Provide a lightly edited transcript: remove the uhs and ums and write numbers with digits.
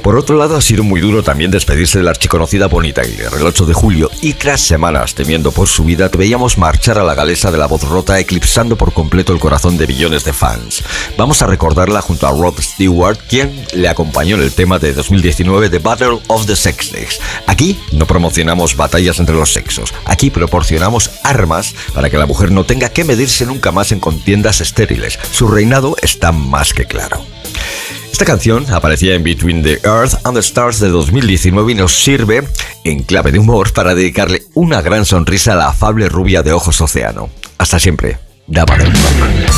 Por otro lado, ha sido muy duro también despedirse de la archiconocida Bonnie Tyler el 8 de julio y tras semanas temiendo por su vida, veíamos marchar a la galesa de la voz rota eclipsando por completo el corazón de millones de fans. Vamos a recordarla junto a Rod Stewart, quien le acompañó en el tema de 2019 The Battle of the Sexes. Aquí no promocionamos batallas entre los sexos, aquí proporcionamos armas para que la mujer no tenga que medirse nunca más en contiendas estériles. Su reinado está más que claro. Esta canción aparecía en Between the Earth and the Stars de 2019 y nos sirve, en clave de humor, para dedicarle una gran sonrisa a la afable rubia de ojos océano. Hasta siempre, Dama del Rock.